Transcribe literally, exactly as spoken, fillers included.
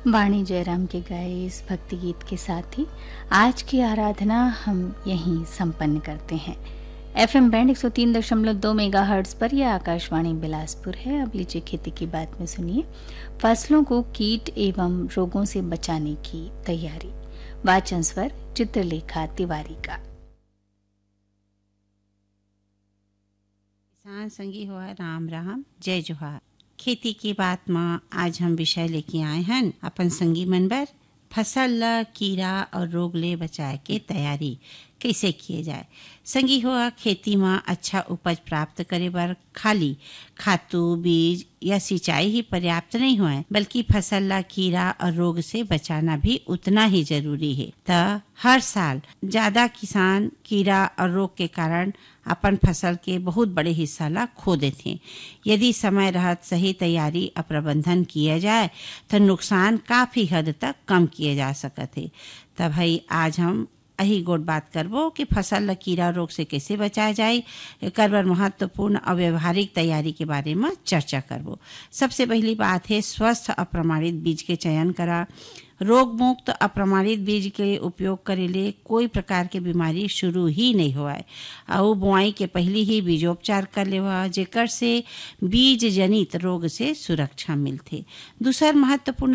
वाणी जयराम के गाए इस भक्ति गीत के साथ ही आज की आराधना हम यहीं संपन्न करते हैं। एफएम बैंड एक सौ तीन दशमलव दो मेगाहर्ट्ज पर यह आकाशवाणी बिलासपुर है। अब लीजिए खेती की बात में सुनिए फसलों को कीट एवं रोगों से बचाने की तैयारी। वाचन स्वर चित्रलेखा तिवारी का। किसान संगी हुआ राम राम जय जोहार। खेती की बात में आज हम विषय लेके आए हैं अपन संगी मन बर फसल ला कीड़ा और रोग ले बचाए के तैयारी कैसे किए जाए। संगी हुआ खेती में अच्छा उपज प्राप्त करे बर खाली खातू बीज या सिंचाई ही पर्याप्त नहीं हुआ, बल्कि फसल ला कीड़ा और रोग से बचाना भी उतना ही जरूरी है। त हर साल ज्यादा किसान कीड़ा और रोग के कारण अपन फसल के बहुत बड़े हिस्सा ला खो देते। यदि समय रहत सही तैयारी और प्रबंधन किया जाए तो नुकसान काफी हद तक कम किए जा सकते। तब भाई आज हम यही गोट बात करबो कि फसल ला कीड़ा रोग से कैसे बचाया जाए, एकर बर महत्वपूर्ण और व्यवहारिक तैयारी के बारे में चर्चा करबो। सबसे पहली बात है स्वस्थ और प्रमाणित बीज के चयन करा। रोग मुक्त अप्रमाणित बीज के उपयोग करे ले कोई प्रकार के बीमारी शुरू ही नहीं हुआ और बुआई के पहले ही बीजोपचार कर लेवा, जेकर से बीज जनित रोग से सुरक्षा मिलथे। दूसर महत्वपूर्ण